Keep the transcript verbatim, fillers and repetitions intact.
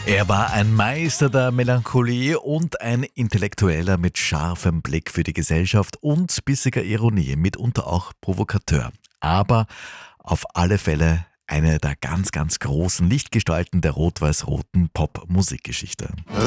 Er war ein Meister der Melancholie und ein Intellektueller mit scharfem Blick für die Gesellschaft und bissiger Ironie, mitunter auch Provokateur. Aber auf alle Fälle eine der ganz, ganz großen Lichtgestalten der rot-weiß-roten Pop-Musikgeschichte.